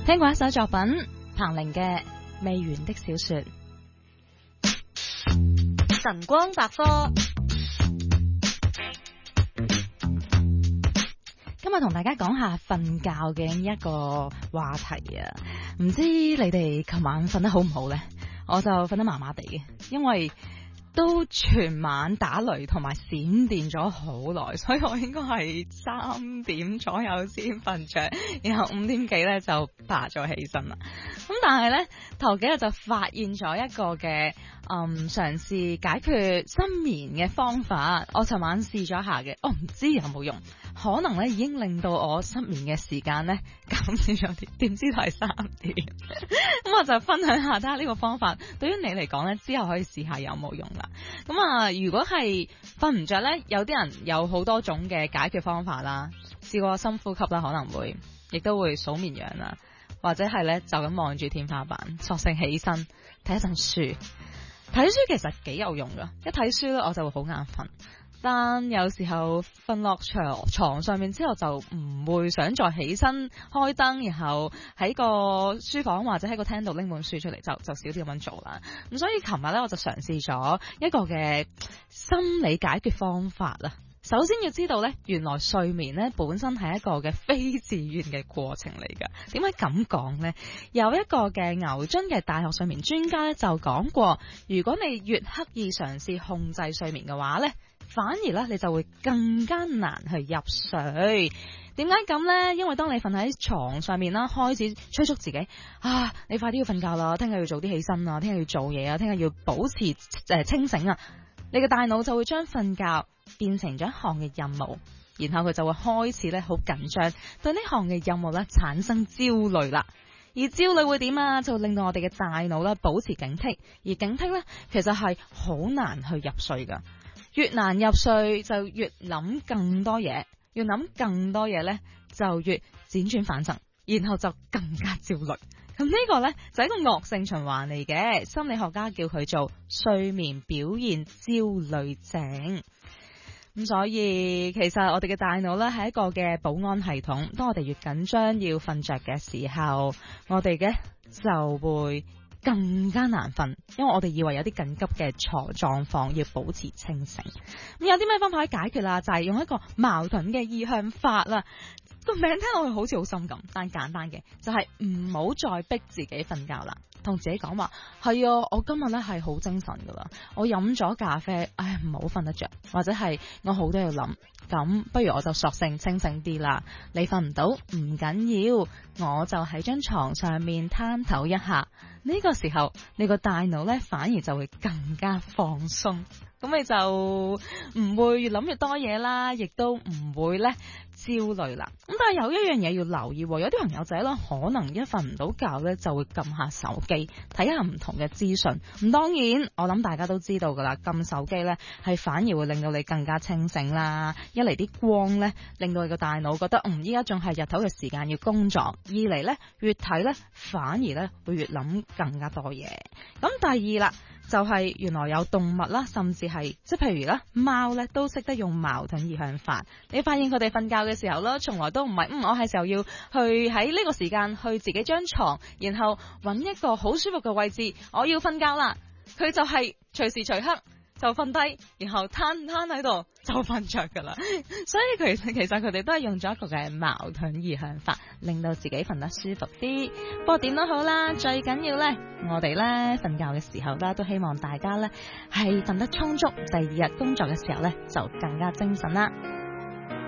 聽過一首作品彭羚嘅《未完的小說》。 晨光百科， 今日同大家講下瞓覺嘅一個話題啊，唔知你哋琴晚瞓得好唔好呢？我就瞓得麻麻地嘅，因為都全晚打雷同埋閃電咗好耐，所以我應該係3點左右先瞓着，然後5點幾咧就爬咗起身啦。咁但係咧頭幾日就發現咗一個嘅嘗試解決失眠嘅方法，我尋晚試咗下嘅，我唔知有冇用，可能咧已經令到我失眠嘅時間咧減少咗啲，點知係3點。咁我就分享下睇下呢個方法對於你嚟講咧之後可以試下有冇用啦。咁啊，如果係瞓唔着咧，有啲人有好多種嘅解決方法啦，試過深呼吸啦，可能會亦都會數綿羊啦，或者係咧就咁望住天花板，索性起身睇一陣書。睇書其實幾有用噶，一睇書咧我就會好眼瞓，但有時候瞓落床上面之後就唔會想再起身開燈，然後喺個書房或者喺個廳度拎本書出嚟，就少啲咁樣做啦。咁所以琴日咧我就嘗試咗一個嘅心理解決方法啦。首先要知道咧，原來睡眠咧本身係一個嘅非自願嘅過程嚟噶。點解咁講呢？有一個嘅牛津嘅大學睡眠專家咧就講過，如果你越刻意嘗試控制睡眠嘅話咧，反而咧你就會更加難去入睡。點解咁呢？因為當你瞓喺床上面啦，開始催促自己啊，你快啲要瞓覺啦，聽日要早啲起身啊，聽日要做嘢啊，聽日要保持清醒啊，你嘅大腦就會將瞓覺變成咗一項嘅任務，然後佢就會開始咧好緊張，對呢項嘅任務咧產生焦慮啦。而焦慮會點啊？就會令到我哋嘅大腦咧保持警惕，而警惕咧其實係好難去入睡噶。越難入睡就越諗更多嘢，越諗更多嘢咧就越輾轉反側，然後就更加焦慮。咁呢個呢，就係一個惡性循環嚟嘅，心理學家叫佢做睡眠表現焦慮症。咁所以其實我哋嘅大腦呢係一個嘅保安系統，當我哋越緊張要瞓着嘅時候，我哋嘅就會更加難瞓，因為我哋以為有啲緊急嘅狀況要保持清醒。咁有啲咩方法可以解決啦？就係用一個矛盾嘅意向法啦。個名聽落去好似好深咁，但簡單嘅就係唔好再逼自己瞓覺啦。同自己講話係啊，我今日咧係好精神噶啦，我飲咗咖啡，唔好瞓得着，或者係我好多嘢諗，咁不如我就索性清醒啲啦。你瞓唔到唔緊要，我就喺張床上面攤抖一下。呢個時候你個大腦咧反而就會更加放鬆，咁你就唔會越諗越多嘢啦，亦都唔會咧焦慮啦。咁但係有一樣嘢要留意，有啲朋友仔咧可能一瞓唔到覺咧就會撳下手機睇下唔同嘅資訊。咁當然我諗大家都知道噶啦，撳手機咧係反而會令到你更加清醒啦。一嚟啲光咧令到你個大腦覺得依家仲係日頭嘅時間要工作，二嚟咧越睇咧反而咧會越諗更加多嘢。咁第二啦，就係原來有動物啦，甚至係即係譬如啦，貓咧都識得用矛盾意向法。你發現佢哋瞓覺嘅時候咧，從來都唔係我係時候要去喺呢個時間去自己張床，然後揾一個好舒服嘅位置，我要瞓覺啦。佢就係隨時隨刻就瞓低，然後攤喺度就瞓着噶啦。所以其實佢哋都係用咗一個嘅矛盾意向法，令到自己瞓得舒服啲。不過點都好啦，最緊要呢，我哋呢瞓覺嘅時候呢，都希望大家呢係瞓得充足，第二日工作嘅時候呢，就更加精神啦。